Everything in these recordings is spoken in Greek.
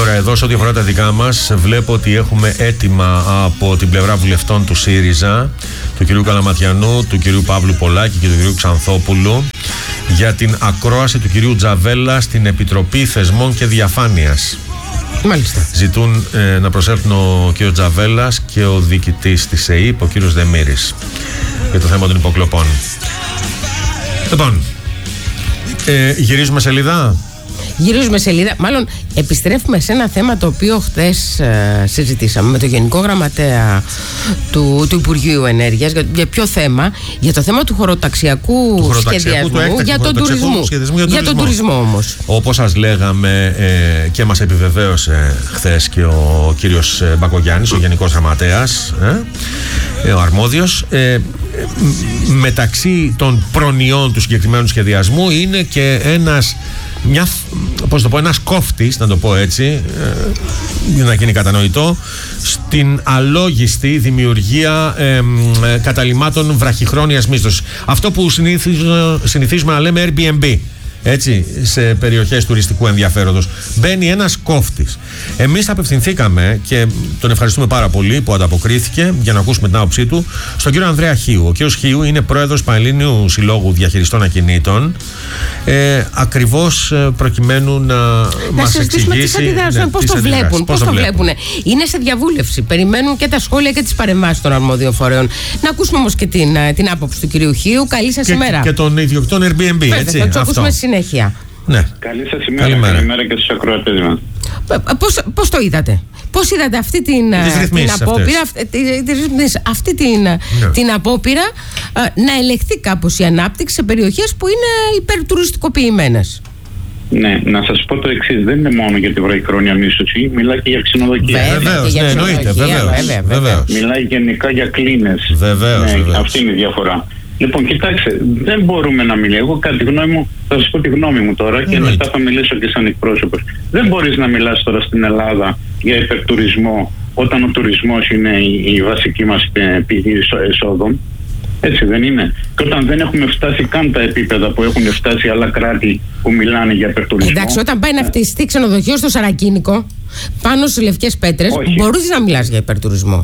Τώρα εδώ σε ό,τι αφορά τα δικά μας, βλέπω ότι έχουμε έτοιμα από την πλευρά βουλευτών του ΣΥΡΙΖΑ, του κυρίου Καλαματιανού, του κυρίου Παύλου Πολάκη και του κυρίου Ξανθόπουλου, για την ακρόαση του κυρίου Τζαβέλα στην Επιτροπή Θεσμών και Διαφάνειας. Μάλιστα. Ζητούν να προσέλθουν ο κύριος Τζαβέλας και ο διοικητής της ΕΕΠ, ο κύριος Δεμήρης, για το θέμα των υποκλοπών. Λοιπόν, γυρίζουμε σελίδα. Γυρίζουμε σελίδα. Μάλλον επιστρέφουμε σε ένα θέμα το οποίο χθες συζητήσαμε με τον Γενικό Γραμματέα του Υπουργείου Ενέργειας. Για ποιο θέμα? Για το θέμα του χωροταξιακού σχεδιασμού, για τον τουρισμό. Για τον τουρισμό όμως. Όπως σας λέγαμε και μας επιβεβαίωσε χθες και ο κύριος Μπακογιάννης, ο Γενικός Γραμματέας, ο αρμόδιος, μεταξύ των προνοιών του συγκεκριμένου σχεδιασμού είναι και ένας κόφτης, να το πω έτσι, για να γίνει κατανοητό, στην αλόγιστη δημιουργία καταλυμάτων βραχυχρόνιας μίσθωσης. Αυτό που συνηθίζουμε να λέμε Airbnb, έτσι, σε περιοχές τουριστικού ενδιαφέροντος. Μπαίνει ένας κόφτης. Εμείς απευθυνθήκαμε και τον ευχαριστούμε πάρα πολύ που ανταποκρίθηκε για να ακούσουμε την άποψή του στον κύριο Ανδρέα Χίου. Ο κύριος Χίου είναι πρόεδρος Πανελλήνιου Συλλόγου Διαχειριστών Ακινήτων, ακριβώς προκειμένου να μας εξηγήσει πώς το βλέπουν. Είναι σε διαβούλευση. Περιμένουν και τα σχόλια και τις παρεμβάσεις των αρμόδιων φορέων. Να ακούσουμε όμως και την άποψη του κυρίου Χίου. Καλή σας ημέρα. Και των ιδιοκτητών Airbnb, έτσι. Θα τους ακούσουμε συνέχεια. Ναι. Καλή σας ημέρα. Καλημέρα και στους ακροατές μας. Πώς το είδατε? Πώς είδατε αυτή την απόπειρα, την απόπειρα να ελεγχθεί κάπως η ανάπτυξη σε περιοχές που είναι υπερτουριστικοποιημένες? Ναι, να σας πω το εξής. Δεν είναι μόνο για τη βραχυχρόνια μίσθωση, μιλάει και για ξενοδοχεία. Βεβαίως, εννοείται. Μιλάει γενικά για κλίνες. Βεβαίως. Αυτή είναι η διαφορά. Λοιπόν, κοιτάξτε, δεν μπορούμε να μιλήσουμε. Εγώ, κατά τη γνώμη μου, θα σας πω τη γνώμη μου τώρα και μετά θα μιλήσω και σαν εκπρόσωπος. Δεν μπορείς να μιλάς τώρα στην Ελλάδα για υπερτουρισμό όταν ο τουρισμός είναι η βασική μας πηγή εσόδων. Έτσι δεν είναι? Και όταν δεν έχουμε φτάσει καν τα επίπεδα που έχουν φτάσει άλλα κράτη που μιλάνε για υπερτουρισμό. Εντάξει, όταν πάει να φτιστεί ξενοδοχείο στο Σαρακίνικο, πάνω στις Λευκές Πέτρες, μπορείς να μιλάς για υπερτουρισμό?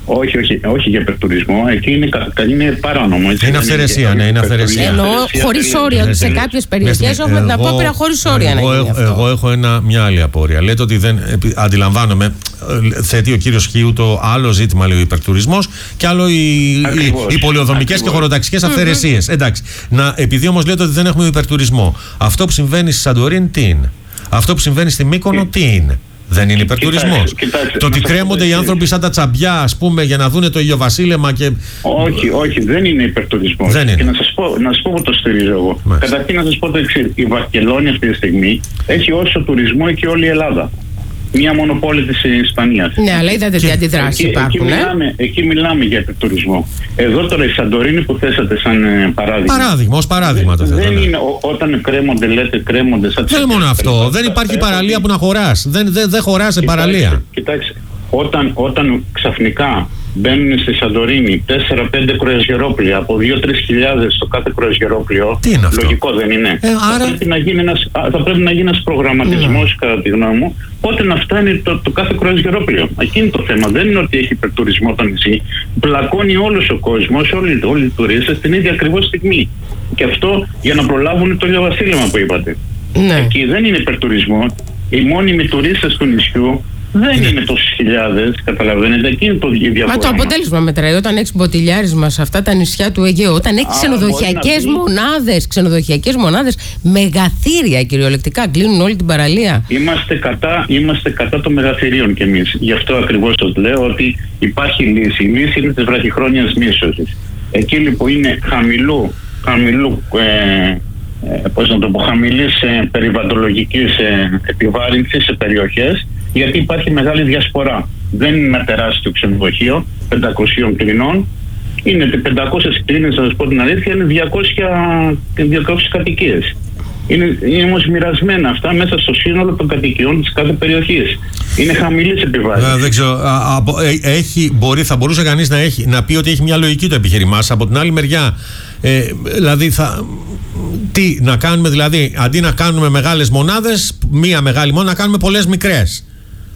Όχι για υπερτουρισμό. Εκεί είναι παράνομο. Έτσι. Είναι αυθαιρεσία, ναι, είναι αυθαιρεσία. Εννοώ χωρίς όρια, ότι σε κάποιες περιοχές έχουμε την απόπειρα χωρίς όρια να γίνει αυτό. Εγώ έχω μια άλλη απορία. Λέτε ότι δεν αντιλαμβάνομαι, θέτει ο κύριος Χίου το άλλο ζήτημα, λέει, ο υπερτουρισμός, και άλλο οι πολεοδομικές και χωροταξικές αυθαιρεσίες. Εντάξει. Επειδή όμως λέτε ότι δεν έχουμε υπερτουρισμό, αυτό που συμβαίνει στη Σαντορίνη τι είναι? Αυτό που συμβαίνει στη Μύκονο τι είναι? Δεν είναι υπερτουρισμός? Κοιτάξτε, το ότι κρέμονται οι άνθρωποι σαν τα τσαμπιά, ας πούμε, για να δούνε το ηλιοβασίλεμα και... Όχι, δεν είναι υπερτουρισμός. Δεν είναι. Και να σας πω που το στηρίζω εγώ. Καταρχήν να σας πω το εξής. Η Βαρκελόνη αυτή τη στιγμή έχει όσο τουρισμό έχει όλη η Ελλάδα. Μια μονοπόλη της Ισπανίας. Ναι, αλλά είδατε τι αντιδράσεις υπάρχουν. Εκεί μιλάμε για τουρισμό. Εδώ τώρα η Σαντορίνη που θέσατε σαν παράδειγμα. Ως παράδειγμα το θέτω. Δεν είναι όταν κρέμονται, λέτε κρέμονται σαν... Δεν είναι μόνο αυτό. Δεν υπάρχει παραλία που να χωράς. Δεν χωράς σε παραλία. Κοιτάξτε, όταν ξαφνικά μπαίνουν στη Σαντορίνη 4-5 κρουαζιερόπλοια από 2-3 χιλιάδες στο κάθε κρουαζιερόπλοιο, λογικό δεν είναι? Άρα... θα πρέπει να γίνει ένας προγραμματισμός, κατά τη γνώμη μου, πότε να φτάνει το κάθε κρουαζιερόπλοιο. Εκεί είναι το θέμα. Δεν είναι ότι έχει υπερτουρισμό το νησί. Πλακώνει όλος ο κόσμος, όλοι οι τουρίστες την ίδια ακριβώς στιγμή. Και αυτό για να προλάβουν το ηλιοβασίλεμα που είπατε. Ναι. Εκεί δεν είναι υπερτουρισμό. Οι μόνιμοι τουρίστες του νησιού δεν είναι τόσες χιλιάδες, καταλαβαίνετε, εκεί είναι το διαφορά. Μα το αποτέλεσμα μετράει. Όταν έχεις μποτιλιάρισμα σε αυτά τα νησιά του Αιγαίου, όταν έχεις ξενοδοχειακές μονάδες, μεγαθύρια κυριολεκτικά, κλείνουν όλη την παραλία. Είμαστε κατά των μεγαθυρίων κι εμείς. Γι' αυτό ακριβώς σας λέω ότι υπάρχει λύση. Η λύση είναι της βραχυχρόνιας μίσθωσης. Εκεί λοιπόν είναι χαμηλής περιβαλλοντολογικής επιβάρυνσης σε περιοχές, γιατί υπάρχει μεγάλη διασπορά. Δεν είναι ένα τεράστιο ξενοδοχείο 500 κλινών. Είναι 500 κλίνες, θα σας πω την αλήθεια, είναι 200 κατοικίες. Είναι όμως μοιρασμένα αυτά μέσα στο σύνολο των κατοικιών της κάθε περιοχής. Είναι χαμηλής επιβάρυνσης. Δεν ξέρω. Θα μπορούσε κανείς να πει ότι έχει μια λογική το επιχείρημά. Από την άλλη μεριά, δηλαδή τι να κάνουμε, δηλαδή αντί να κάνουμε μεγάλες μονάδες, μία μεγάλη μόνο, να κάνουμε πολλές μικρές.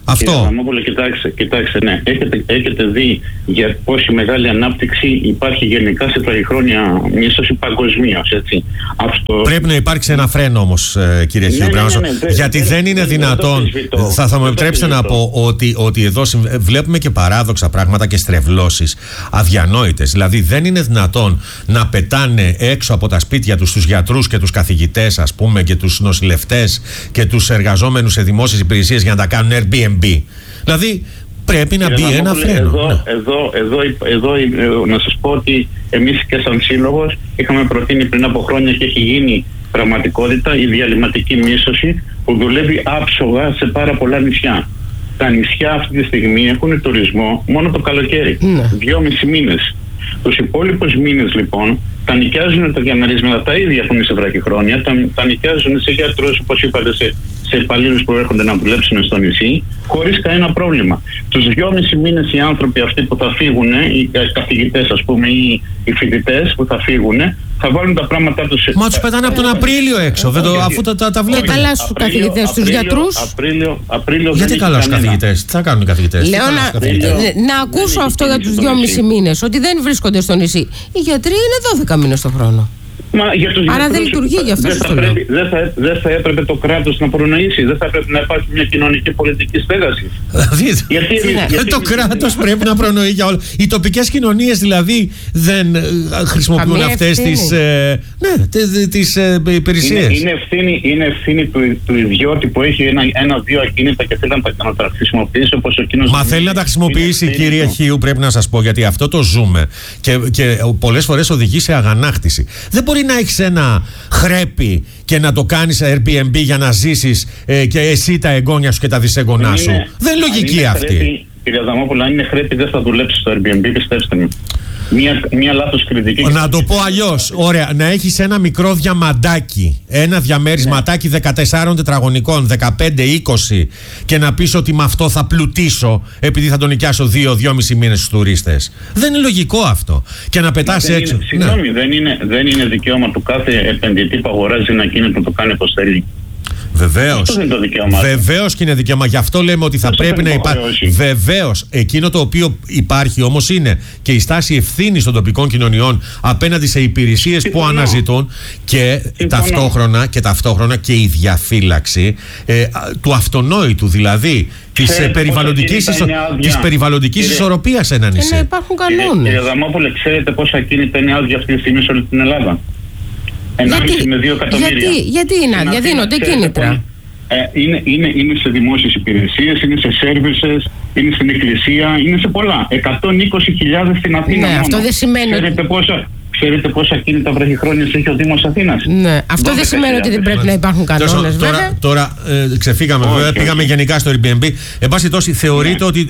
Αυτό. Κύριε Αδαμόπουλε, κοιτάξτε, ναι. Έχετε δει για πόση μεγάλη ανάπτυξη υπάρχει γενικά σε βραχυχρόνια μίσθωση παγκοσμίως, έτσι. Αυτό... Πρέπει να υπάρξει ένα φρένο όμως, κύριε Χίου. Γιατί δεν είναι δυνατόν. Θα μου επιτρέψετε να πω ότι εδώ βλέπουμε και παράδοξα πράγματα και στρεβλώσεις αδιανόητες. Δηλαδή δεν είναι δυνατόν να πετάνε έξω από τα σπίτια τους τους γιατρούς και τους καθηγητές, ας πούμε, και τους νοσηλευτές και τους εργαζόμενους σε δημόσιες υπηρεσίες για να τα κάνουν Airbnb. Δηλαδή πρέπει να μπει ένα φρένο. Εδώ να σας πω ότι εμείς και σαν σύλλογος είχαμε προτείνει πριν από χρόνια και έχει γίνει πραγματικότητα η διαλυματική μίσθωση που δουλεύει άψογα σε πάρα πολλά νησιά. Τα νησιά αυτή τη στιγμή έχουν τουρισμό μόνο το καλοκαίρι, 2,5 μήνες. Τους υπόλοιπους μήνες λοιπόν τα νοικιάζουν τα διαμερίσματα τα ίδια που είναι σε βραχυχρόνια, τα νοικιάζουν σε γιατρούς, όπως είπατε, σε υπαλλήλους που έρχονται να δουλέψουν στο νησί, χωρίς κανένα πρόβλημα. Τους 2,5 μήνες οι άνθρωποι αυτοί που θα φύγουν, οι καθηγητές ας πούμε, ή οι φοιτητές που θα φύγουν, θα βάλουν τα πράγματά τους. Μα τους πετάνε από τον Απρίλιο έξω, αφού τα βλέπουν. Καλά στους καθηγητές, στους γιατρούς. Απρίλιο γιατί καλά στους καθηγητές, τι θα κάνουν οι καθηγητές? Λέω να ακούσω αυτό για τους 2,5 μήνες, ότι δεν βρίσκονται στο νησί. Οι γιατροί είναι 12 μήνες το χρόνο. Άρα δεν λειτουργεί γι' αυτό το λέω. Δεν θα έπρεπε το κράτος να προνοήσει, δεν θα έπρεπε να υπάρχει μια κοινωνική πολιτική στέγαση. Το κράτος πρέπει να προνοεί για όλα. Οι τοπικές κοινωνίες δηλαδή δεν χρησιμοποιούν αυτές τις υπηρεσίες. Είναι ευθύνη του ιδιώτη που έχει ένα-δύο ακίνητα και θέλει να τα χρησιμοποιήσει όπως ο κοινός. Μα θέλει να τα χρησιμοποιήσει, κύριε Χίου, πρέπει να σας πω, γιατί αυτό το ζούμε και πολλές φορές οδηγεί σε αγανάκτηση. Δεν μπορεί να έχεις ένα χρέπι και να το κάνεις Airbnb για να ζήσεις και εσύ τα εγγόνια σου και τα δυσεγγονά σου. Δεν είναι λογική αυτή. Κύριε Αδαμόπουλα, αν είναι χρέπι δεν θα δουλέψει στο Airbnb, πιστέψτε μου. Μια λάθος κριτική. Να το πω αλλιώς. Ωραία, να έχεις ένα μικρό διαμαντάκι, ένα διαμέρισματάκι 14 τετραγωνικών, 15-20, και να πεις ότι με αυτό θα πλουτίσω επειδή θα τον νοικιάσω 2-2,5 μήνες στους τουρίστες. Δεν είναι λογικό αυτό. Και να πετάς έξω. Συγγνώμη, δεν είναι δικαίωμα του κάθε επενδυτή που αγοράζει ένα κίνητο που το κάνει όπως θέλει. Βεβαίως και είναι δικαίωμα. Γι' αυτό λέμε ότι θα πρέπει να υπάρχει. Βεβαίως. Εκείνο το οποίο υπάρχει όμως είναι και η στάση ευθύνης των τοπικών κοινωνιών απέναντι σε υπηρεσίες που αναζητούν και ταυτόχρονα και η διαφύλαξη του αυτονόητου, δηλαδή της περιβαλλοντικής ισορροπίας σε ένα νησί. Και να υπάρχουν κανόνες. Κύριε Αδαμόπουλε, ξέρετε πόσα ακίνητα είναι άδεια αυτή τη στιγμή σε όλη την Ελλάδα? 1,5 με 2 εκατομμύρια. Γιατί είναι άδεια, δίνονται κίνητρα. Είναι σε δημόσιες υπηρεσίες, είναι σε σέρβισες, είναι στην εκκλησία, είναι σε πολλά. 120.000 στην Αθήνα. Ναι, αυτό δεν σημαίνει. Ξέρετε πόσα κίνητα βραχυχρόνιας έχει ο Δήμος Αθήνας? Ναι, αυτό δεν σημαίνει ότι δεν πρέπει να υπάρχουν κανόνες. Τώρα ξεφύγαμε, βέβαια, πήγαμε γενικά στο Airbnb. Εν πάση τόση, θεωρείτε ότι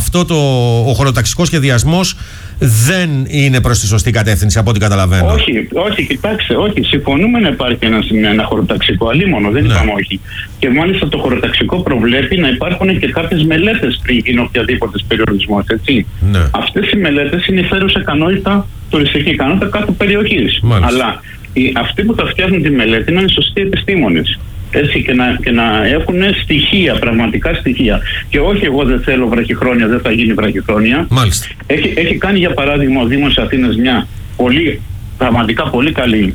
ο χωροταξικός σχεδιασμός δεν είναι προς τη σωστή κατεύθυνση, από ό,τι καταλαβαίνω? Όχι, κοιτάξτε, συμφωνούμε να υπάρχει ένα χωροταξικό, αλίμονο, δεν είπαμε όχι. Και μάλιστα το χωροταξικό προβλέπει να υπάρχουν και κάποιες μελέτες πριν γίνει οποιαδήποτε περιορισμός, έτσι. Ναι. Αυτές οι μελέτες είναι φέρουσα ικανότητα, τουριστική ικανότητα κάθε περιοχής. Αλλά αυτοί που θα φτιάχνουν τη μελέτη να είναι σωστοί επιστήμονες. Έτσι, και να έχουν στοιχεία, πραγματικά στοιχεία. Και όχι, εγώ δεν θέλω βραχυχρόνια, δεν θα γίνει βραχυχρόνια. Μάλιστα. Έχει κάνει για παράδειγμα ο Δήμος Αθήνας μια πραγματικά πολύ καλή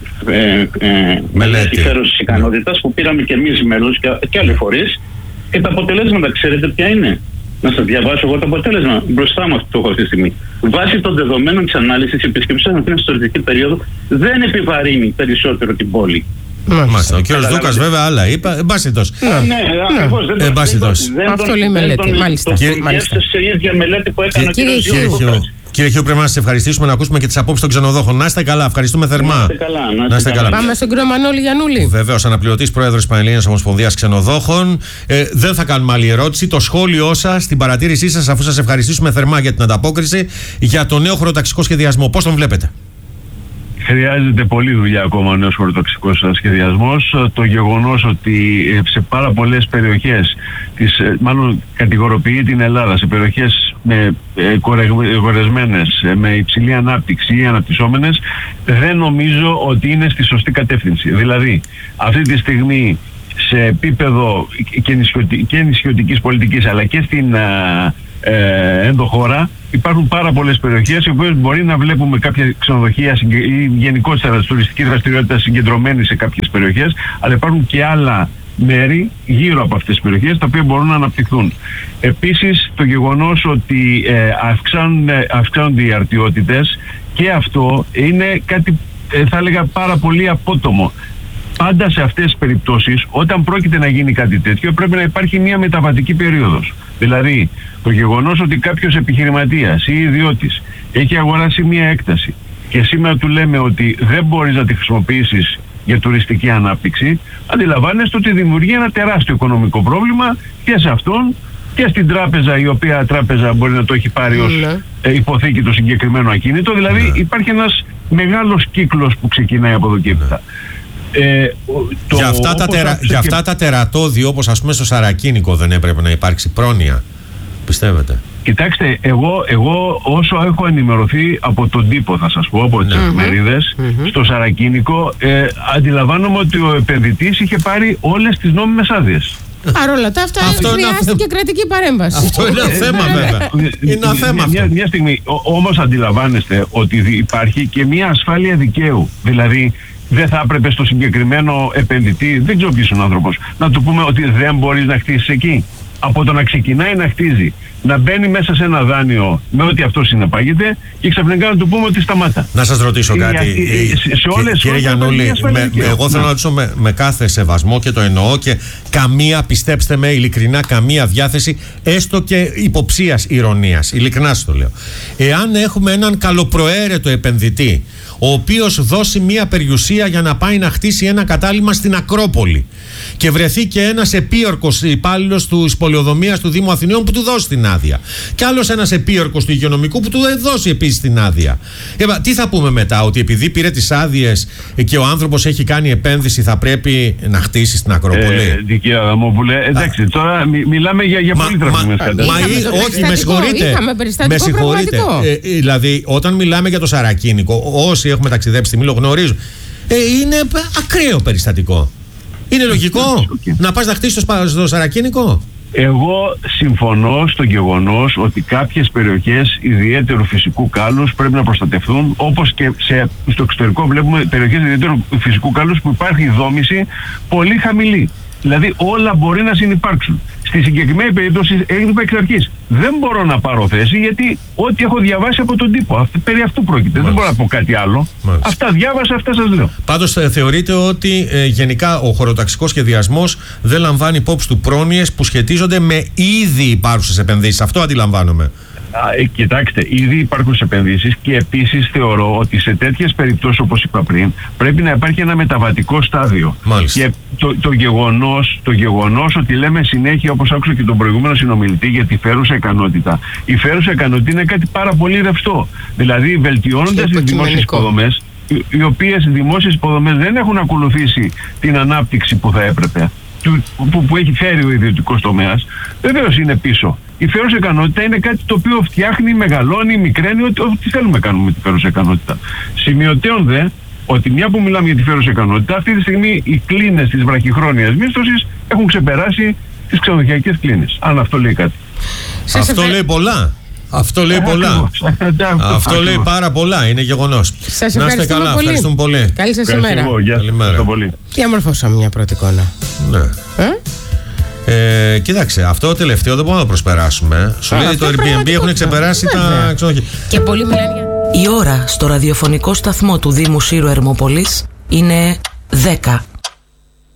μελέτη φέρουσης ικανότητας που πήραμε και εμείς μέλους και άλλοι φορείς, και τα αποτελέσματα ξέρετε ποια είναι? Να σας διαβάσω εγώ το αποτέλεσμα. Μπροστά μας το έχω αυτή τη στιγμή. Βάσει των δεδομένων της ανάλυσης, η επισκεψή στην Αθήνα στη τουριστική περίοδο δεν επιβαρύνει περισσότερο την πόλη. Μάλιστα. Ο κύριος Δούκας βέβαια άλλα είπα. Εν πάση τόση. Ναι, αυτό λέει η μελέτη. Μάλιστα. Σε ίδια μελέτη που έκανε ο κύριος Δούκας. Κύριε Χίου, πρέπει να σας ευχαριστήσουμε, να ακούσουμε και τις απόψεις των ξενοδόχων. Να είστε καλά, ευχαριστούμε θερμά. Να είστε καλά. Πάμε στον κύριο Μανώλη Γιαννούλη. Βεβαίως, αναπληρωτής πρόεδρος της Πανελλήνιας Ομοσπονδίας Ξενοδόχων. Δεν θα κάνουμε άλλη ερώτηση. Το σχόλιο σας, την παρατήρησή σας, αφού σας ευχαριστήσουμε θερμά για την ανταπόκριση, για το νέο χωροταξικό σχεδιασμό. Πώς τον βλέπετε? Χρειάζεται πολλή δουλειά ακόμα ο νέος χωροταξικός σχεδιασμός. Το γεγονός ότι σε πάρα πολλές περιοχές, μάλλον κατηγοροποιεί την Ελλάδα σε περιοχές κορεσμένες, με υψηλή ανάπτυξη ή αναπτυσσόμενες, δεν νομίζω ότι είναι στη σωστή κατεύθυνση. Δηλαδή, αυτή τη στιγμή σε επίπεδο και νησιωτικής πολιτικής αλλά και στην ενδοχώρα υπάρχουν πάρα πολλές περιοχές οι οποίες μπορεί να βλέπουμε κάποια ξενοδοχεία ή γενικότερα τουριστική δραστηριότητα συγκεντρωμένη σε κάποιες περιοχές, αλλά υπάρχουν και άλλα μέρη γύρω από αυτές τις περιοχές τα οποία μπορούν να αναπτυχθούν. Επίσης το γεγονός ότι αυξάνονται οι αρτιότητες, και αυτό είναι κάτι θα έλεγα πάρα πολύ απότομο. Πάντα σε αυτές τις περιπτώσεις, όταν πρόκειται να γίνει κάτι τέτοιο, πρέπει να υπάρχει μια μεταβατική περίοδος. Δηλαδή, το γεγονός ότι κάποιος επιχειρηματίας ή ιδιώτης έχει αγοράσει μια έκταση και σήμερα του λέμε ότι δεν μπορείς να τη χρησιμοποιήσεις για τουριστική ανάπτυξη, αντιλαμβάνεστε ότι δημιουργεί ένα τεράστιο οικονομικό πρόβλημα και σε αυτόν και στην τράπεζα, η οποία τράπεζα μπορεί να το έχει πάρει ως υποθήκη το συγκεκριμένο ακίνητο. Δηλαδή υπάρχει ένας μεγάλος κύκλος που ξεκινάει από εδώ και έπειτα. Για αυτά τα τερατώδη, όπως ας πούμε στο Σαρακίνικο, δεν έπρεπε να υπάρξει πρόνοια, πιστεύετε? Κοιτάξτε, εγώ όσο έχω ενημερωθεί από τον τύπο, θα σας πω, από τις εφημερίδες, στο Σαρακίνικο, αντιλαμβάνομαι ότι ο επενδυτής είχε πάρει όλες τις νόμιμες άδειες. Παρ' όλα αυτά χρειάστηκε κρατική παρέμβαση. Αυτό είναι ένα θέμα, βέβαια. Είναι ένα θέμα αυτό. Μια στιγμή, όμως αντιλαμβάνεστε ότι υπάρχει και μια ασφάλεια δικαίου. Δηλαδή, δεν θα έπρεπε στο συγκεκριμένο επενδυτή, δεν ξέρω ποιος είναι ο άνθρωπος, να του πούμε ότι δεν μπορείς να χτίσεις εκεί. Από το να ξεκινάει να χτίζει, να μπαίνει μέσα σε ένα δάνειο με ό,τι αυτό συνεπάγεται και ξαφνικά να του πούμε ότι σταμάτα. Να σας ρωτήσω κάτι. Κύριε Γιαννούλη, εγώ θέλω να ρωτήσω με κάθε σεβασμό, και το εννοώ, και καμία, πιστέψτε με, ειλικρινά, καμία διάθεση, έστω και υποψίας ηρωνίας. Ειλικρινά σας το λέω. Εάν έχουμε έναν καλοπροαίρετο επενδυτή, ο οποίος δώσει μία περιουσία για να πάει να χτίσει ένα κατάλημα στην Ακρόπολη, και βρεθεί και ένας επίορκος υπάλληλος της πολεοδομίας του Δήμου Αθηναίων που του δώσει την άδεια, και άλλος ένας επίορκος του υγειονομικού που του δώσει επίσης την άδεια, τι θα πούμε μετά? Ότι επειδή πήρε τις άδειες και ο άνθρωπος έχει κάνει επένδυση, θα πρέπει να χτίσει στην Ακρόπολη? Κύριε Αδαμόπουλε, εντάξει, τώρα μιλάμε για πολύ τραβηγμένες κατάστασεις. Όχι, με συγχωρείτε. Δηλαδή, όταν μιλάμε για το Σαρακίνικο, όσοι έχουμε ταξιδέψει στη Μήλο γνωρίζουν, είναι ακραίο περιστατικό. Είναι λογικό να πας να χτίσεις στο Σαρακίνικο? Εγώ συμφωνώ στο γεγονός ότι κάποιες περιοχές ιδιαίτερου φυσικού κάλους πρέπει να προστατευτούν, όπως και στο εξωτερικό βλέπουμε περιοχές ιδιαίτερου φυσικού κάλους που υπάρχει δόμηση πολύ χαμηλή. Δηλαδή όλα μπορεί να συνυπάρξουν. Στη συγκεκριμένη περίπτωση έγινε εξ αρχής. Δεν μπορώ να πάρω θέση, γιατί ό,τι έχω διαβάσει από τον τύπο, περί αυτού πρόκειται. Δεν μπορώ να πω κάτι άλλο. Αυτά διάβασα, αυτά σας λέω. Πάντως θεωρείτε ότι γενικά ο χωροταξικός σχεδιασμός δεν λαμβάνει υπόψη του πρόνοιες που σχετίζονται με ήδη υπάρχουσες επενδύσεις? Αυτό αντιλαμβάνομαι. Κοιτάξτε, ήδη υπάρχουν επενδύσεις, και επίσης θεωρώ ότι σε τέτοιες περιπτώσεις, όπως είπα πριν, πρέπει να υπάρχει ένα μεταβατικό στάδιο. Μάλιστα. Και το γεγονός ότι λέμε συνέχεια, όπως άκουσα και τον προηγούμενο συνομιλητή, για τη φέρουσα ικανότητα. Η φέρουσα ικανότητα είναι κάτι πάρα πολύ ρευστό. Δηλαδή, βελτιώνοντας τις δημόσιες υποδομές, οι οποίες δημόσιες υποδομές δεν έχουν ακολουθήσει την ανάπτυξη που θα έπρεπε, που έχει φέρει ο ιδιωτικός τομέας, βεβαίως είναι πίσω. Η φέρουσα ικανότητα είναι κάτι το οποίο φτιάχνει, μεγαλώνει, μικραίνει, ό,τι θέλουμε να κάνουμε με τη φέρουσα ικανότητα. Σημειωτέων δε, ότι μια που μιλάμε για τη φέρουσα ικανότητα, αυτή τη στιγμή οι κλίνες της βραχυχρόνιας μίσθωσης έχουν ξεπεράσει τις ξενοδοχειακές κλίνες. Αν αυτό λέει κάτι. Αυτό λέει πολλά. Αυτό λέει πολλά. Αυτό λέει πάρα πολλά. Είναι γεγονός. Σας ευχαριστούμε πολύ. Καλή σας ημέρα. Καλημέρα. Διαμορφώσαμε μια πρώτη εικόνα. Ναι. Κοίταξε, αυτό το τελευταίο δεν μπορούμε να προσπεράσουμε. Σου λέει το Airbnb έχουν ξεπεράσει τα ξενοδοχεία. Και πολλοί μιλάνε για... Η ώρα στο ραδιοφωνικό σταθμό του Δήμου Σύρου Ερμόπολης είναι 10.